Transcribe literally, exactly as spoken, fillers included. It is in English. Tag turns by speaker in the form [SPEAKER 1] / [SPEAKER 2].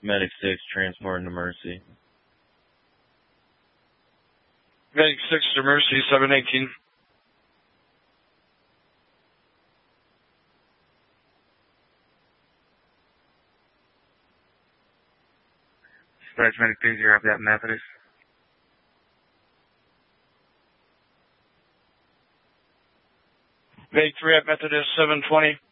[SPEAKER 1] Medic six, transporting to Mercy.
[SPEAKER 2] Medic six to Mercy, seven eighteen.
[SPEAKER 3] Dispatch Medic three zero, have that Methodist.
[SPEAKER 2] Medic three at Methodist, seven twenty.